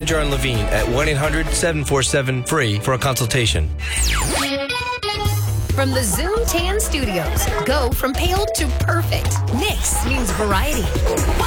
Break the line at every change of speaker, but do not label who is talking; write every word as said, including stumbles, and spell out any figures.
John Levine at one eight hundred seven four seven free for a consultation.
From the Zoom Tan Studios, go from pale to perfect. Nix means variety.